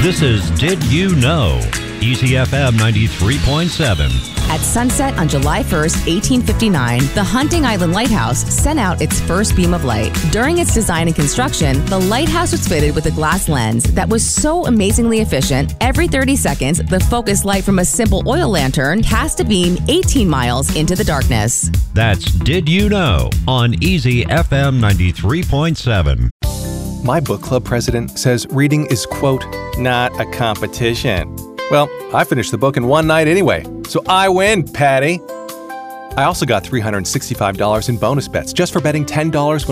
This is Did You Know? Easy FM 93.7. At sunset on July 1st, 1859, the Hunting Island Lighthouse sent out its first beam of light. During its design and construction, the lighthouse was fitted with a glass lens that was so amazingly efficient, every 30 seconds, the focused light from a simple oil lantern cast a beam 18 miles into the darkness. That's Did You Know? On Easy FM 93.7. My book club president says reading is, quote, not a competition. Well, I finished the book in one night anyway, so I win, Patty. I also got $365 in bonus bets just for betting $10 when